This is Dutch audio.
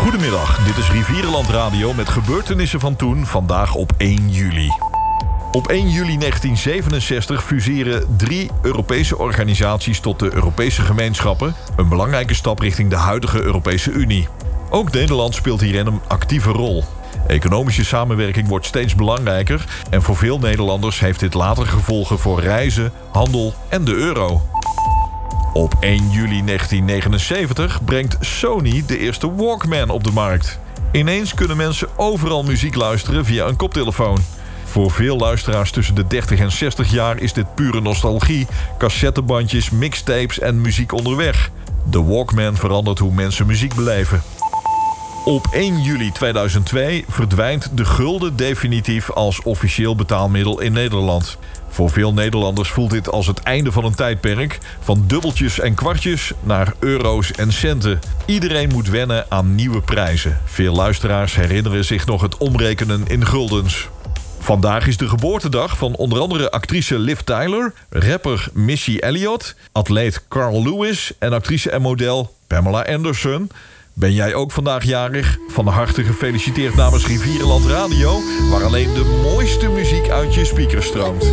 Goedemiddag, dit is Rivierenland Radio met gebeurtenissen van toen, vandaag op 1 juli. Op 1 juli 1967 fuseren 3 Europese organisaties tot de Europese gemeenschappen, een belangrijke stap richting de huidige Europese Unie. Ook Nederland speelt hierin een actieve rol. Economische samenwerking wordt steeds belangrijker en voor veel Nederlanders heeft dit later gevolgen voor reizen, handel en de euro. Op 1 juli 1979 brengt Sony de eerste Walkman op de markt. Ineens kunnen mensen overal muziek luisteren via een koptelefoon. Voor veel luisteraars tussen de 30 en 60 jaar is dit pure nostalgie, cassettebandjes, mixtapes en muziek onderweg. De Walkman verandert hoe mensen muziek beleven. Op 1 juli 2002 verdwijnt de gulden definitief als officieel betaalmiddel in Nederland. Voor veel Nederlanders voelt dit als het einde van een tijdperk, van dubbeltjes en kwartjes naar euro's en centen. Iedereen moet wennen aan nieuwe prijzen. Veel luisteraars herinneren zich nog het omrekenen in guldens. Vandaag is de geboortedag van onder andere actrice Liv Tyler, rapper Missy Elliott, atleet Carl Lewis en actrice en model Pamela Anderson. Ben jij ook vandaag jarig? Van harte gefeliciteerd namens Rivierenland Radio, waar alleen de mooiste muziek uit je speakers stroomt.